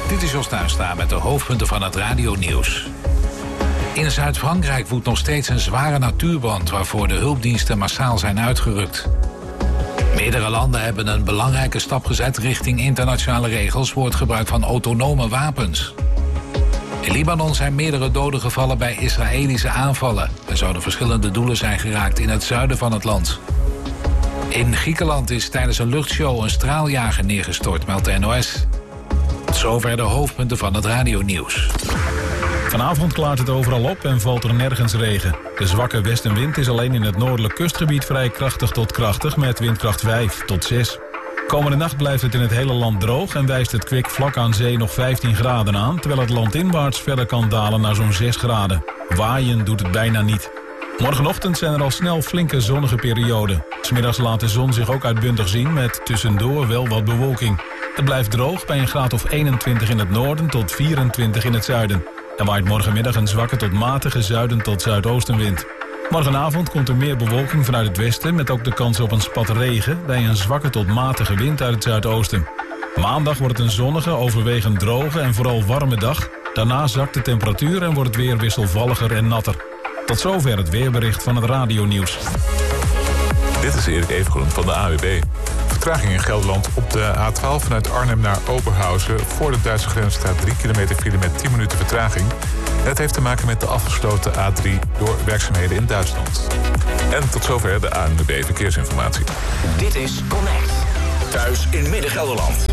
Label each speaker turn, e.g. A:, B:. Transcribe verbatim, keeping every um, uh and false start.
A: Dit is Jos Tuinstra met de hoofdpunten van het radionieuws. In Zuid-Frankrijk woedt nog steeds een zware natuurbrand waarvoor de hulpdiensten massaal zijn uitgerukt. Meerdere landen hebben een belangrijke stap gezet richting internationale regels voor het gebruik van autonome wapens. In Libanon zijn meerdere doden gevallen bij Israëlische aanvallen. Er zouden verschillende doelen zijn geraakt in het zuiden van het land. In Griekenland is tijdens een luchtshow een straaljager neergestort, meldt de N O S. Tot zover de hoofdpunten van het radionieuws.
B: Vanavond klaart het overal op en valt er nergens regen. De zwakke westenwind is alleen in het noordelijk kustgebied vrij krachtig tot krachtig met windkracht vijf tot zes. Komende nacht blijft het in het hele land droog en wijst het kwik vlak aan zee nog vijftien graden aan, terwijl het landinwaarts verder kan dalen naar zo'n zes graden. Waaien doet het bijna niet. Morgenochtend zijn er al snel flinke zonnige perioden. 's Middags laat de zon zich ook uitbundig zien met tussendoor wel wat bewolking. Het blijft droog bij een graad of eenentwintig in het noorden tot vierentwintig in het zuiden. Er waait morgenmiddag een zwakke tot matige zuiden tot zuidoostenwind. Morgenavond komt er meer bewolking vanuit het westen met ook de kans op een spat regen bij een zwakke tot matige wind uit het zuidoosten. Maandag wordt het een zonnige, overwegend droge en vooral warme dag. Daarna zakt de temperatuur en wordt het weer wisselvalliger en natter. Tot zover het weerbericht van het radionieuws.
C: Dit is Erik Evengroen van de A W B. Vertraging in Gelderland op de A twaalf vanuit Arnhem naar Oberhausen. Voor de Duitse grens staat drie kilometer file met tien minuten vertraging. En het heeft te maken met de afgesloten A drie door werkzaamheden in Duitsland. En tot zover de A N W B Verkeersinformatie.
D: Dit is Connect. Thuis in Midden-Gelderland.